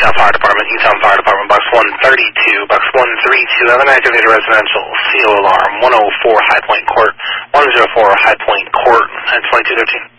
Utah Fire Department, box 132, box 132, have an activated residential CO alarm, 104 High Point Court, 104 High Point Court, at 2213.